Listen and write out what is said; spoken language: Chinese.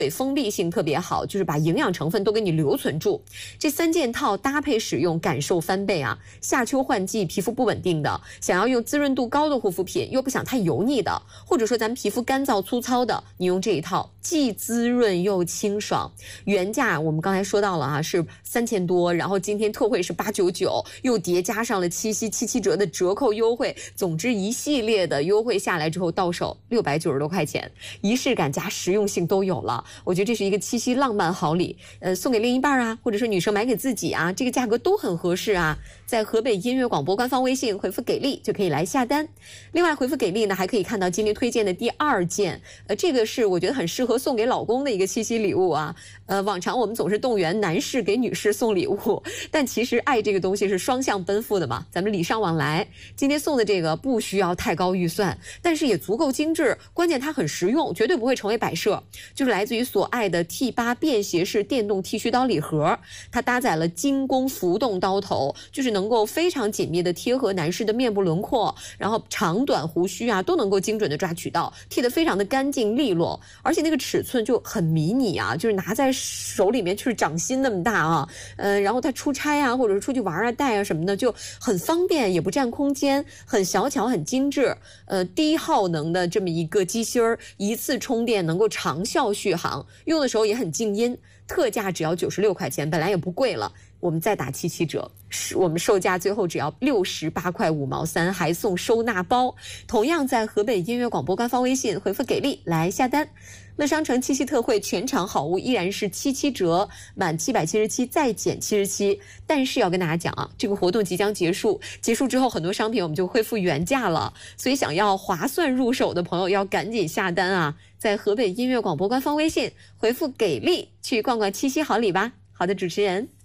锋利性特别好，就是把营养成分都给你留存住。这3件套搭配使用，感受翻倍啊！夏秋换季，皮肤不稳定的，想要用滋润度高的护肤品，又不想太油腻的，或者说咱们皮肤干燥粗糙的，你用这一套既滋润又清爽。原价我们刚才说到了啊，是3000多，然后今天特惠是899，又叠加上了七夕77折的折扣优惠，总之一系列的优惠下来之后，到手690多块钱，仪式感加实用性都有了。我觉得这是一个七夕浪漫好礼，送给另一半啊，或者说女生买给自己啊，这个价格都很合适啊。在河北音乐广播官方微信回复给力就可以来下单。另外回复给力呢，还可以看到今天推荐的第2件，这个是我觉得很适合送给老公的一个七夕礼物啊。往常我们总是动员男士给女士送礼物，但其实爱这个东西是双向奔赴的嘛，咱们礼尚往来。今天送的这个不需要太高预算，但是也足够精致，关键它很实用，绝对不会成为摆设。就是来自于所爱的 T8 便携式电动剃须刀礼盒，它搭载了精工浮动刀头，就是能够非常紧密的贴合男士的面部轮廓，然后长短胡须啊都能够精准的抓取到，剃得非常的干净利落，而且那个尺寸就很迷你啊，就是拿在手里面就是掌心那么大啊，然后它出差啊或者是出去玩啊带啊什么的就很方便，也不占空间，很小巧很精致，低耗能的这么一个机芯儿，一次充电能够长效续航，用的时候也很静音，特价只要96块钱，本来也不贵了，我们再打77折，我们售价最后只要68块5毛3，还送收纳包。同样在河北音乐广播官方微信回复给力来下单。乐商城七夕特惠全场好物依然是77折，满777再减77。但是要跟大家讲啊，这个活动即将结束，结束之后很多商品我们就恢复原价了，所以想要划算入手的朋友要赶紧下单啊！在河北音乐广播官方微信回复给力去逛逛七夕好礼吧。好的，主持人。